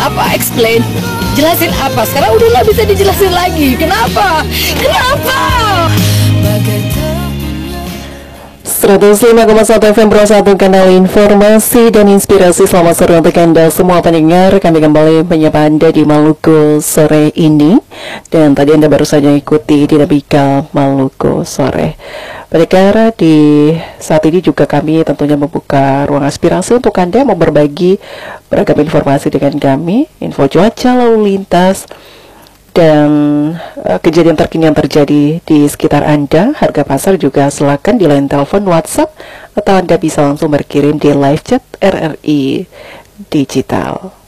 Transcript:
Apa explain? Jelasin apa? Sekarang udah nggak bisa dijelasin lagi. Kenapa? Kenapa? 105,1 FM Pro 1 kanal informasi dan inspirasi. Selamat sore untuk Anda semua pendengar. Kami kembali menyapa Anda di Maluku sore ini. Dan tadi Anda baru saja ikuti Dinamika Maluku sore. Pendengar, di saat ini juga kami tentunya membuka ruang aspirasi untuk Anda mau berbagi beragam informasi dengan kami. Info cuaca, lalu lintas, dan kejadian terkini yang terjadi di sekitar Anda. Harga pasar juga silakan di line telepon, WhatsApp, atau Anda bisa langsung berkirim di live chat RRI Digital.